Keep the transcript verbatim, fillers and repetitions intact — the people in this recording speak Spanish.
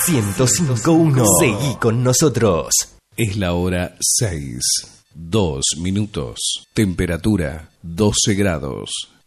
ciento cinco punto uno. Seguí con nosotros. Es la hora seis, dos minutos. Temperatura doce grados.